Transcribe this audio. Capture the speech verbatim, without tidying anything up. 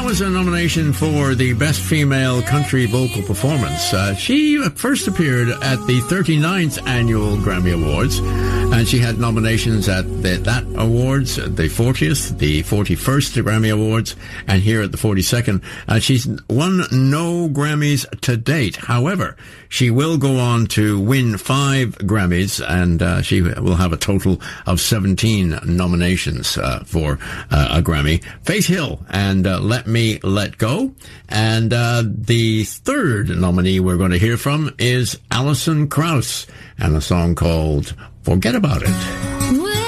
was a nomination for the Best Female Country Vocal Performance. Uh, she first appeared at the thirty-ninth Annual Grammy Awards, and she had nominations at the, that awards, the fortieth, the forty-first Grammy Awards, and here at the forty-second. Uh, she's won no Grammys to date. However, she will go on to win five Grammys, and uh, she will have a total of seventeen nominations uh, for uh, a Grammy. Faith Hill and uh, Let Me Let Go. And uh, the third nominee we're going to hear from is Alison Krauss, and a song called Forget About It.